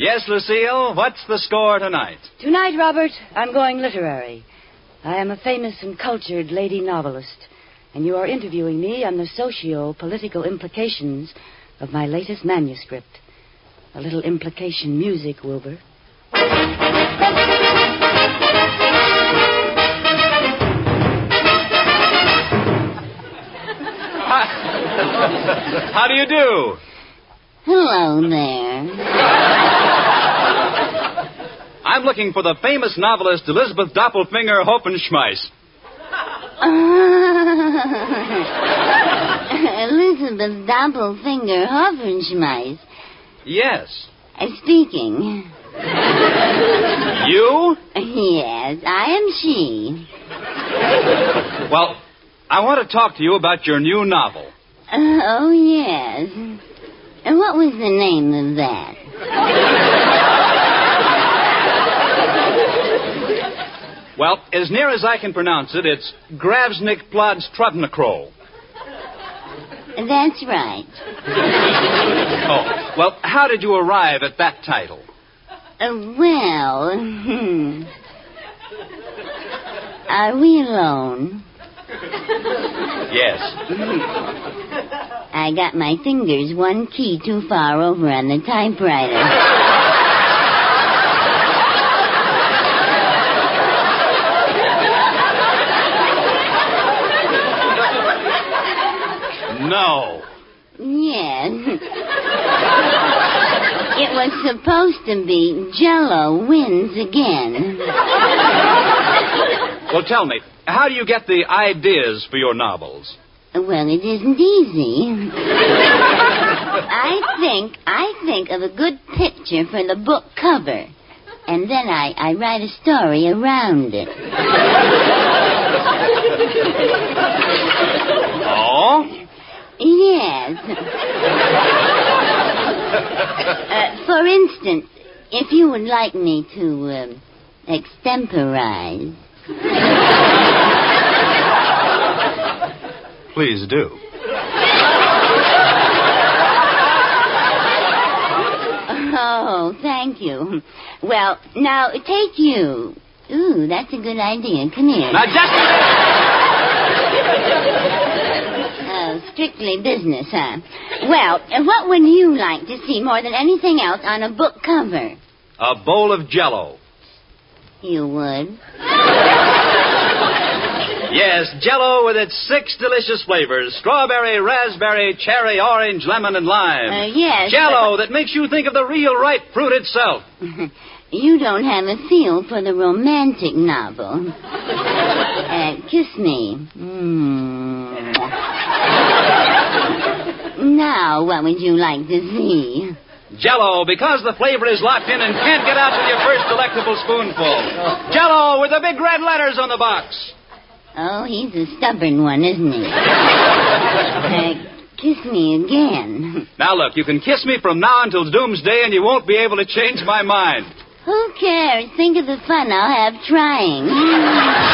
Yes, Lucille, what's the score tonight? Tonight, Robert, I'm going literary. I am a famous and cultured lady novelist, and you are interviewing me on the socio-political implications of my latest manuscript. A little implication music, Wilbur. How do you do? Hello there. I'm looking for the famous novelist Elizabeth Doppelfinger Hoffenschmeiss. Elizabeth Doppelfinger Hoffenschmeiss. Yes. Speaking. You? Yes, I am she. Well, I want to talk to you about your new novel. Oh, yes. And what was the name of that? Well, as near as I can pronounce it, it's Gravsnik Plods Trudnikro. That's right. Oh, well, how did you arrive at that title? Well, are we alone? Yes. I got my fingers one key too far over on the typewriter. No. Yes. It was supposed to be Jell-O wins again. Well, tell me, how do you get the ideas for your novels? Well, it isn't easy. I think of a good picture for the book cover, and then I write a story around it. Oh? Yes. For instance, if you would like me to extemporize. Please do. Oh, thank you. Well, now, take you. Ooh, that's a good idea. Come here. Now, just... Strictly business, huh? Well, what would you like to see more than anything else on a book cover? A bowl of Jell-O. You would? Yes, Jell-O with its 6 delicious flavors. Strawberry, raspberry, cherry, orange, lemon, and lime. Yes. Jell-O that makes you think of the real ripe fruit itself. You don't have a feel for the romantic novel. Kiss me. Now, what would you like to see? Jell-O, because the flavor is locked in and can't get out with your first delectable spoonful. Jell-O with the big red letters on the box. Oh, he's a stubborn one, isn't he? Kiss me again. Now, look, you can kiss me from now until doomsday, and you won't be able to change my mind. Who cares? Think of the fun I'll have trying.